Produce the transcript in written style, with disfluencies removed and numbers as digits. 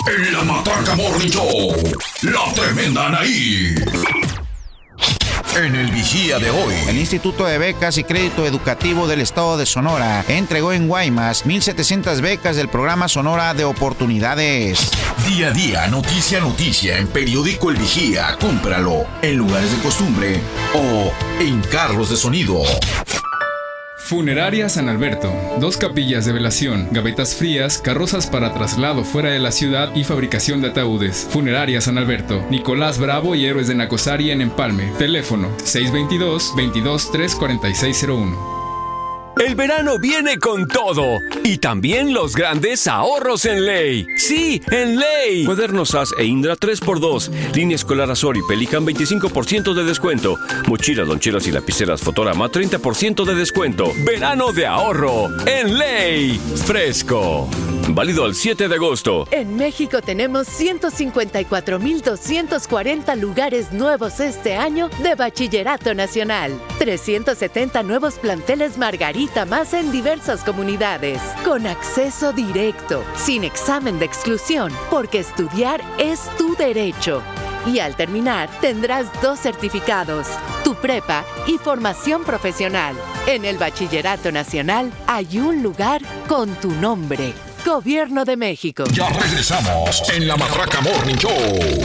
En la Matraca Morning Show, la tremenda Anaí. En el Vigía de hoy, el Instituto de Becas y Crédito Educativo del Estado de Sonora entregó en Guaymas 1,700 becas del programa Sonora de Oportunidades. Día a día, noticia a noticia, en Periódico El Vigía. Cómpralo en lugares de costumbre o en carros de sonido. Funeraria San Alberto. 2 capillas de velación, gavetas frías, carrozas para traslado fuera de la ciudad y fabricación de ataúdes. Funeraria San Alberto. Nicolás Bravo y Héroes de Nacosari en Empalme. Teléfono 622-223-4601. El verano viene con todo y también los grandes ahorros en Ley. Sí, en Ley. Cuadernos SAS e Indra 3x2. Línea escolar Azor y Pelican 25% de descuento. Mochilas, loncheras y lapiceras Fotorama 30% de descuento. Verano de ahorro en Ley. Fresco. Válido al 7 de agosto. En México tenemos 154,240 lugares nuevos este año de Bachillerato Nacional. 370 nuevos planteles Margarita más en diversas comunidades. Con acceso directo, sin examen de exclusión, porque estudiar es tu derecho. Y al terminar, tendrás 2 certificados, tu prepa y formación profesional. En el Bachillerato Nacional hay un lugar con tu nombre. Gobierno de México. Ya regresamos en la Matraca Morning Show.